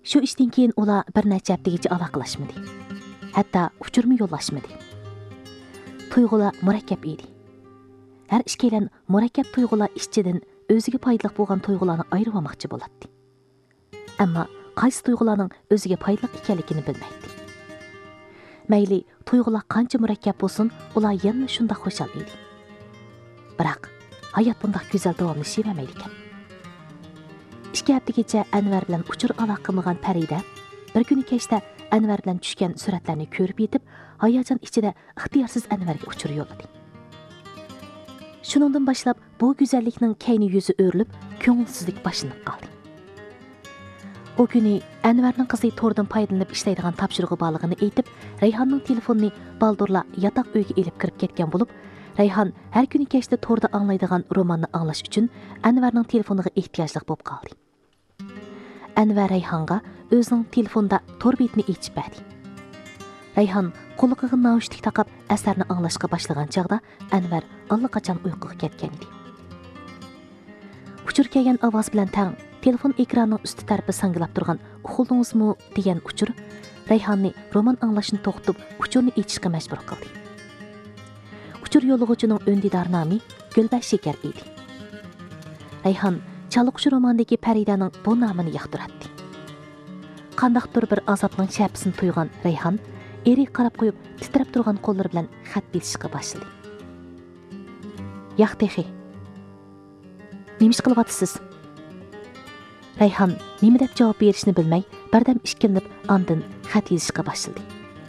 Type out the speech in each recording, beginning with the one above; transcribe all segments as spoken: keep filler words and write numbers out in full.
Shu ishdan keyin ular bir necha haftagacha aloqalashmadi. Hatto uchurma yo'llashmadi. Tuyg'ular murakkab edi. Har ikkalan murakkab tuyg'ular ichidan o'ziga foydali bo'lgan tuyg'ularni ayirib olmoqchi bo'ladi. Ammo qaysi tuyg'ularning o'ziga foydali ekanligini bilmaydi. Mayli tuyg'ular qancha murakkab bo'lsin, ular yana shunda xushal edi. Biroq hayot bunday go'zal davomlashavermaydi ekan. ikki haftagacha Anvar bilan uchur aloqa qilmagan Farida bir kuni kechda Anvar bilan tushgan suratlarni ko'rib yetib, hayajon ichida ixtiyorsiz Anvarga uchur yo'lladi. Shuningdan boshlab bu go'zallikning kayni yuzi o'rilib, ko'ngilsizlik boshlanib qoldi. O kuni Anvarning qizi to'rdan foydalanib ishlaydigan topshirig'i borligini aytib, Rayhonning telefonini baldurla yotoq uyga elib kirib ketgan bo'lib, Rayhon har kuni kechda to'rda anglaydigan romanni anglash uchun Anvarning telefoniga ehtiyojli bo'lib qoldi. Anvar Rayhonga o'zining telefonda to'r betini ochib berdi. Rayhon qo'liga naushnik taqib asarni anglashga boshlagan chaqda Anvar allaqachon uyquga ketgan edi. Uchur kelgan ovoz bilan tang telefon ekranining usti tarafi sangilab turgan "Uxldingizmi?" degan uchur Rayhonni roman anglashni to'xtatib, uchurni ochishga majbur qildi. Uchur yo'lg'uchining o'ndidor nomi Gulbash Shekar edi. Rayhon Chaliqchi romandagi Faridaning bu nomini yoqtiradi. Qandaqdir bir azobning shapsini tuygan Rayhon eri qarab qo'yib, titrab turgan qo'llari bilan xat bezishga boshladi. "Yo'q texi. Nima ish qilyapsiz?" Rayhon nima deb javob berishni bilmay, birdam ishkilinib, ondan xat yozishga boshladi.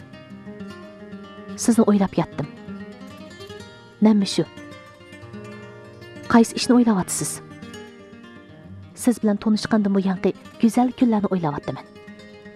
"Sizni o'ylab yotdim." "Nima shu? Qaysi ishni o'ylayapsiz?" "Siz bilan tanishgandan bu yanqi go'zal kunlarni o'ylayapman."